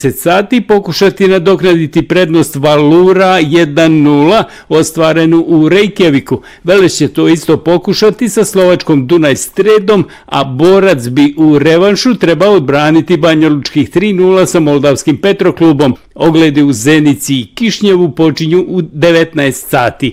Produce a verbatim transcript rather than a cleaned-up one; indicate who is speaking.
Speaker 1: sati pokušati nadoknaditi prednost Valura jedan nula ostvarenu u Reykjaviku. Veleš će to isto pokušati sa slovačkom Dunaj Stredom, a Borac bi u revanšu trebao odbraniti banjalučkih tri nula sa moldavskim Petroklubom. Ogledi u Zenici i Kišnjevu počinju u devetnaest sati.